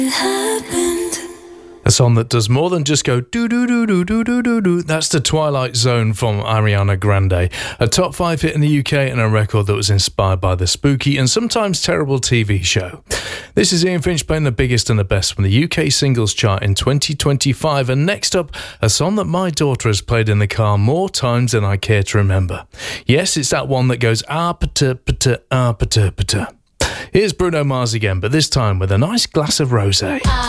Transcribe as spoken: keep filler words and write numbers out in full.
A song that does more than just go do do do do do do do do. That's The Twilight Zone from Ariana Grande, a top five hit in the U K and a record that was inspired by the spooky and sometimes terrible T V show. This is Ian Finch playing the biggest and the best from the U K singles chart in twenty twenty-five. And next up, a song that my daughter has played in the car more times than I care to remember. Yes, it's that one that goes ah pata pata ah pata pata. Here's Bruno Mars again, but this time with a nice glass of rosé.